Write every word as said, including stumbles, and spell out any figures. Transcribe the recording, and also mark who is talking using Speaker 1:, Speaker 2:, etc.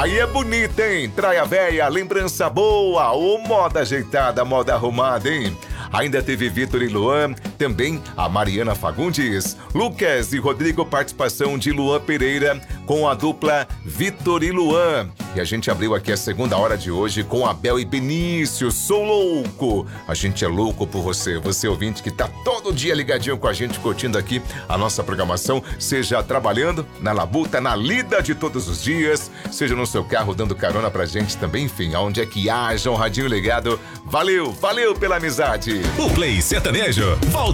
Speaker 1: Aí é bonita, hein? Praia Véia, lembrança boa, ô moda ajeitada, moda arrumada, hein? Ainda teve Vitor e Luan, também a Mariana Fagundes, Lucas e Rodrigo, participação de Luan Pereira com a dupla Vitor e Luan. E a gente abriu aqui a segunda hora de hoje com Abel e Benício, Sou Louco. A gente é louco por você, você ouvinte que tá todo dia ligadinho com a gente, curtindo aqui a nossa programação, seja trabalhando, na labuta, na lida de todos os dias, seja no seu carro dando carona pra gente também, enfim, aonde é que haja um radinho ligado. Valeu, valeu pela amizade.
Speaker 2: O Play Sertanejo volta.